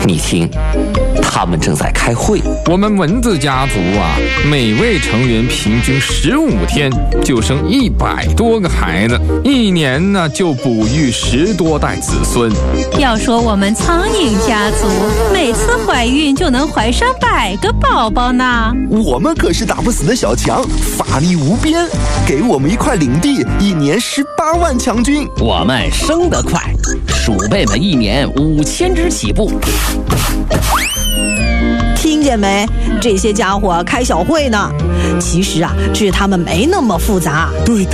你听，他们正在开会。 我们蚊子家族啊，每位成员平均15天就生100多个孩子，一年呢就哺育10多代子孙。 要说我们苍蝇家族，每次怀孕就能怀上100个宝宝呢。 我们可是打不死的小强，法力无边，给我们一块领地，一年18万强军。 我们生得快，鼠辈们一年5000只起步。 听见没？这些家伙开小会呢。其实啊，治他们没那么复杂。 对。